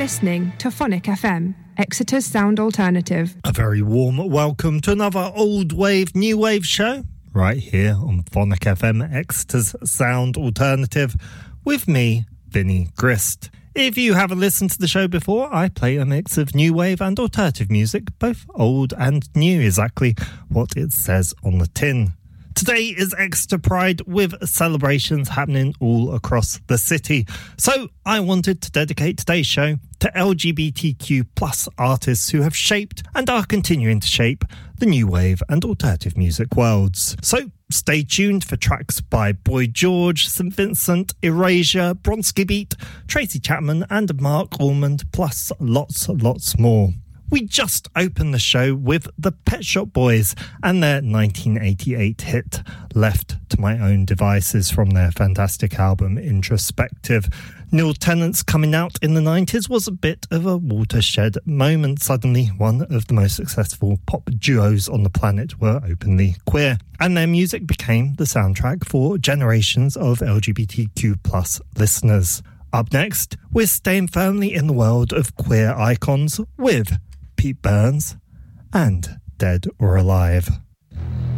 listening to Phonic FM, Exeter's sound alternative. A very warm welcome to another old wave, new wave show right here on Phonic FM, Exeter's sound alternative, with me, Vinnie Grist. If you haven't listened to the show before, I play a mix of new wave and alternative music, both old and new, exactly what it says on the tin. Today is Exeter Pride, with celebrations happening all across the city. So I wanted to dedicate today's show to LGBTQ plus artists who have shaped and are continuing to shape the new wave and alternative music worlds. So stay tuned for tracks by Boy George, St Vincent, Erasure, Bronski Beat, Tracy Chapman and Mark Almond, plus lots more. We just opened the show with the Pet Shop Boys and their 1988 hit Left to My Own Devices from their fantastic album Introspective. Neil Tennant's coming out in the 90s was a bit of a watershed moment. Suddenly, one of the most successful pop duos on the planet were openly queer, and their music became the soundtrack for generations of LGBTQ plus listeners. Up next, we're staying firmly in the world of queer icons with Pete Burns and Dead or Alive.